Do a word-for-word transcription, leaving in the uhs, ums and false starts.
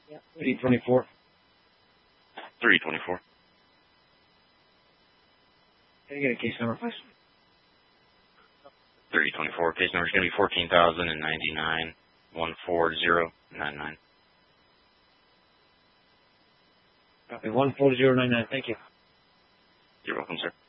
Yeah. three twenty-four. three twenty-four. Can you get a case number, please? three twenty-four. Case number is going to be fourteen thousand ninety-nine, one four zero nine nine. Copy one four zero nine nine. Thank you. You're welcome, sir.